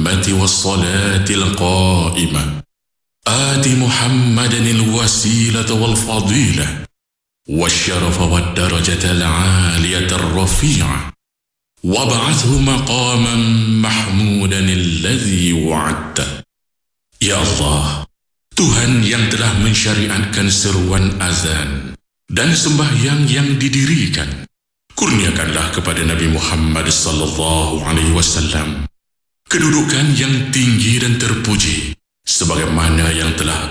التامة والصلاة القائمة آت محمدا الوسيلة والفضيلة والشرف والدرجة العالية الرفيعة وابعثه مقاما محمودا الذي وعدته. Ya Allah, Tuhan yang telah mensyariatkan seruan azan dan sembahyang yang didirikan, kurniakanlah kepada Nabi Muhammad sallallahu alaihi wasallam kedudukan yang tinggi dan terpuji sebagaimana yang telah